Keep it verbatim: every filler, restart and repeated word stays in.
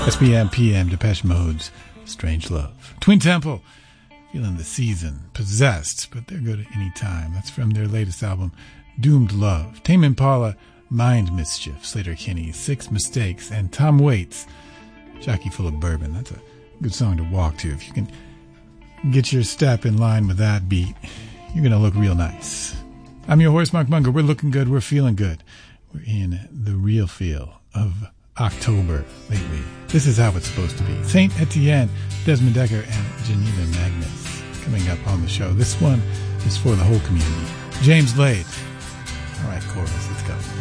S P M P M, Depeche Mode's Strange Love. Twin Temple, feeling the season, Possessed, but they're good at any time. That's from their latest album, Doomed Love. Tame Impala, Mind Mischief. Slater Kinney, Six Mistakes. And Tom Waits, Jockey Full of Bourbon. That's a good song to walk to. If you can get your step in line with that beat, you're going to look real nice. I'm your host, Mark Munger. We're looking good. We're feeling good. We're in the real feel of October lately. This is how it's supposed to be. Saint Etienne, Desmond Decker, and Geneva Magnus coming up on the show. This one is for the whole community. James Lade. All right, chorus, let's go.